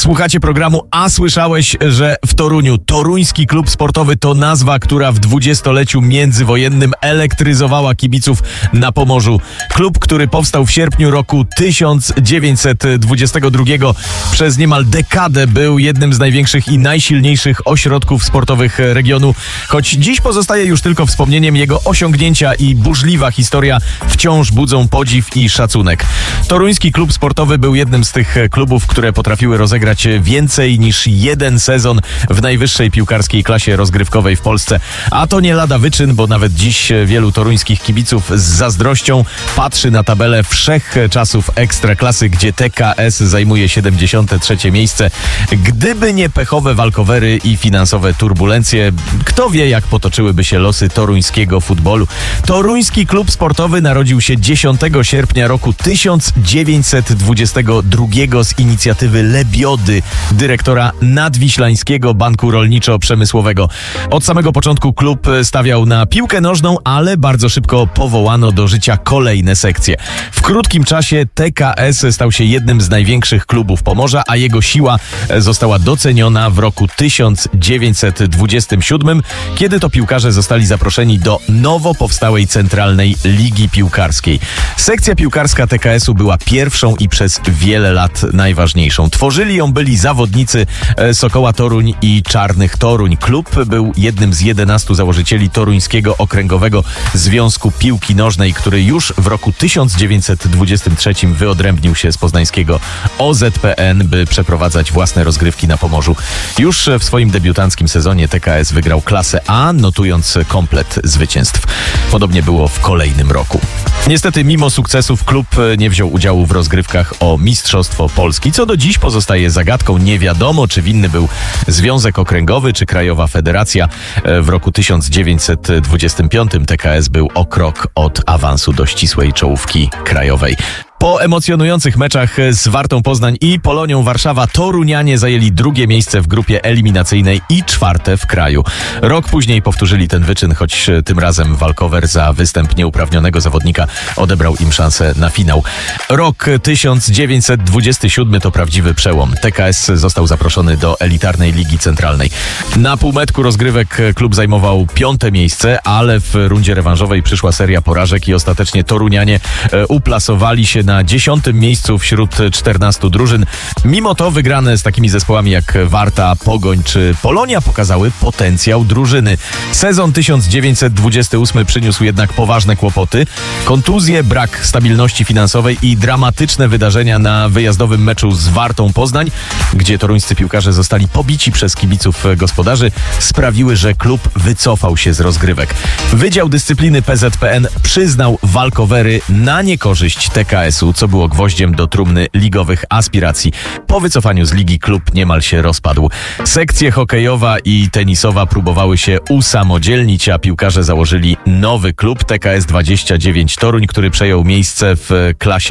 Słuchacie programu A słyszałeś, że w Toruniu Toruński Klub Sportowy to nazwa, która w dwudziestoleciu międzywojennym elektryzowała kibiców na Pomorzu. Klub, który powstał w sierpniu roku 1922, przez niemal dekadę był jednym z największych i najsilniejszych ośrodków sportowych regionu. Choć dziś pozostaje już tylko wspomnieniem, jego osiągnięcia i burzliwa historia wciąż budzą podziw i szacunek. Toruński Klub Sportowy był jednym z tych klubów, które potrafiły rozegrać więcej niż jeden sezon w najwyższej piłkarskiej klasie rozgrywkowej w Polsce. A to nie lada wyczyn, bo nawet dziś wielu toruńskich kibiców z zazdrością patrzy na tabelę wszechczasów Ekstraklasy, gdzie TKS zajmuje 73. miejsce. Gdyby nie pechowe walkowery i finansowe turbulencje, kto wie, jak potoczyłyby się losy toruńskiego futbolu. Toruński Klub Sportowy narodził się 10 sierpnia roku 1922 z inicjatywy Lebiody, dyrektora Nadwiślańskiego Banku Rolniczo-Przemysłowego. Od samego początku klub stawiał na piłkę nożną, ale bardzo szybko powołano do życia kolejne sekcje. W krótkim czasie TKS stał się jednym z największych klubów Pomorza, a jego siła została doceniona w roku 1927, kiedy to piłkarze zostali zaproszeni do nowo powstałej Centralnej Ligi Piłkarskiej. Sekcja piłkarska TKS-u była pierwszą i przez wiele lat najważniejszą. Tworzyli ją byli zawodnicy Sokoła Toruń i Czarnych Toruń. Klub był jednym z 11 założycieli Toruńskiego Okręgowego Związku Piłki Nożnej, który już w roku 1923 wyodrębnił się z poznańskiego OZPN, by przeprowadzać własne rozgrywki na Pomorzu. Już w swoim debiutanckim sezonie TKS wygrał klasę A, notując komplet zwycięstw. Podobnie było w kolejnym roku. Niestety, mimo sukcesów, klub nie wziął udziału w rozgrywkach o Mistrzostwo Polski, co do dziś pozostaje zagadką. Nie wiadomo, czy winny był Związek Okręgowy, czy Krajowa Federacja. W roku 1925 TKS był o krok od awansu do ścisłej czołówki krajowej. Po emocjonujących meczach z Wartą Poznań i Polonią Warszawa torunianie zajęli drugie miejsce w grupie eliminacyjnej i czwarte w kraju. Rok później powtórzyli ten wyczyn, choć tym razem walkover za występ nieuprawnionego zawodnika odebrał im szansę na finał. Rok 1927 to prawdziwy przełom. TKS został zaproszony do elitarnej Ligi Centralnej. Na półmetku rozgrywek klub zajmował 5. miejsce, ale w rundzie rewanżowej przyszła seria porażek i ostatecznie torunianie uplasowali się na 10. miejscu wśród 14 drużyn. Mimo to wygrane z takimi zespołami jak Warta, Pogoń czy Polonia pokazały potencjał drużyny. Sezon 1928 przyniósł jednak poważne kłopoty. Kontuzje, brak stabilności finansowej i dramatyczne wydarzenia na wyjazdowym meczu z Wartą Poznań, gdzie toruńscy piłkarze zostali pobici przez kibiców gospodarzy, sprawiły, że klub wycofał się z rozgrywek. Wydział Dyscypliny PZPN przyznał walkowery na niekorzyść TKS-u, co było gwoździem do trumny ligowych aspiracji. Po wycofaniu z ligi klub niemal się rozpadł. Sekcje hokejowa i tenisowa próbowały się usamodzielnić, a piłkarze założyli nowy klub TKS 29 Toruń, który przejął miejsce w klasie